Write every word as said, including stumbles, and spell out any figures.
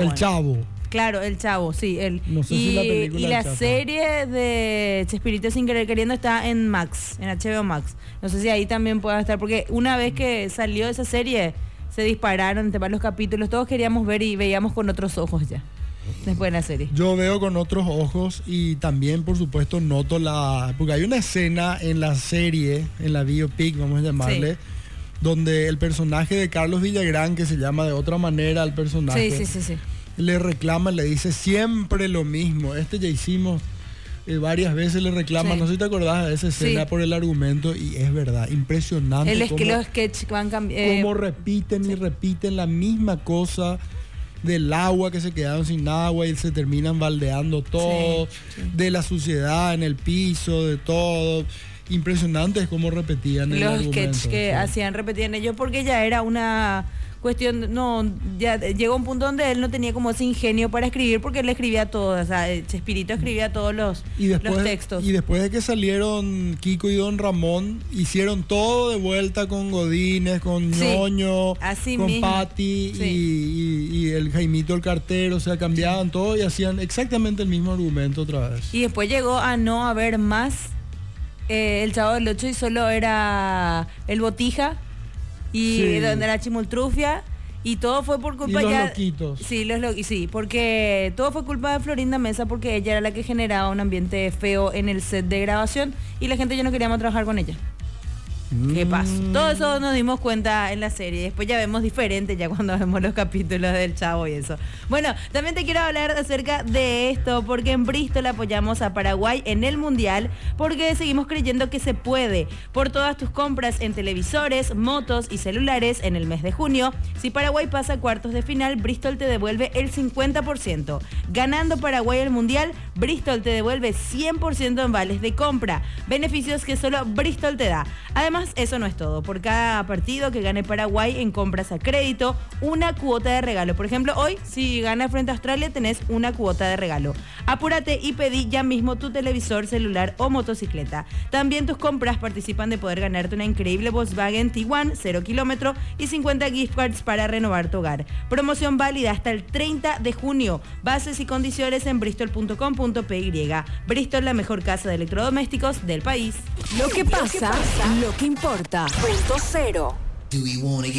El bueno. Chavo. Claro, El Chavo, sí. El, No sé y si la película y del la Chavo. serie de Chespirito sin querer queriendo está en Max, en H B O Max. No sé si ahí también pueda estar, porque una vez que salió esa serie, se dispararon los capítulos, todos queríamos ver y veíamos con otros ojos ya, después de la serie. Yo veo con otros ojos y también, por supuesto, noto la... Porque hay una escena en la serie, en la biopic, vamos a llamarle, Sí. donde el personaje de Carlos Villagrán, que se llama de otra manera al personaje, Sí, sí, sí, sí. le reclama, le dice siempre lo mismo. Este ya hicimos eh, varias veces, le reclama, Sí. no sé si te acordás de esa escena Sí. por el argumento, y es verdad, impresionante. El es que cómo- los sketches van cambiando. Cómo repiten y repiten la misma cosa del agua, que se quedaron sin agua y se terminan baldeando todo, Sí, sí. de la suciedad en el piso, de todo. Impresionante es cómo repetían el Los argumento. sketches que sí. hacían repetían ellos, porque ya era una cuestión, no, ya llegó un punto donde él no tenía como ese ingenio para escribir, porque él escribía todo, o sea, Chespirito escribía todos los, Y después, los textos. y después de que salieron Kiko y Don Ramón, hicieron todo de vuelta con Godínez, con Sí, Ñoño, así con mismo. Patti Sí. y, y- y el Jaimito el cartero, o sea, cambiaban todo y hacían exactamente el mismo argumento otra vez. Y después llegó a no haber más eh, el Chavo del Ocho y solo era el Botija y Sí. donde era Chimultrufia, y todo fue por culpa Y los ya... loquitos. Sí, los lo- sí, porque todo fue culpa de Florinda Mesa, porque ella era la que generaba un ambiente feo en el set de grabación y la gente ya no queríamos trabajar con ella. ¿Qué pasó? Mm. Todo eso nos dimos cuenta en la serie. Después ya vemos diferente ya cuando vemos los capítulos del Chavo y eso. Bueno, también te quiero hablar acerca de esto, porque en Bristol apoyamos a Paraguay en el Mundial, porque seguimos creyendo que se puede. Por todas tus compras en televisores, motos y celulares en el mes de junio, si Paraguay pasa a cuartos de final, Bristol te devuelve el cincuenta por ciento. Ganando Paraguay el Mundial, Bristol te devuelve cien por ciento en vales de compra. Beneficios que solo Bristol te da. Además, eso no es todo. Por cada partido que gane Paraguay en compras a crédito, una cuota de regalo. Por ejemplo, hoy, si gana frente a Australia, tenés una cuota de regalo. Apúrate y pedí ya mismo tu televisor, celular o motocicleta. También tus compras participan de poder ganarte una increíble Volkswagen Tiguan cero kilómetro y cincuenta gift cards para renovar tu hogar. Promoción válida hasta el treinta de junio. Bases y condiciones en bristol punto com punto p y. Bristol, la mejor casa de electrodomésticos del país. Lo que pasa, lo que importa. Punto cero. Do we wanna get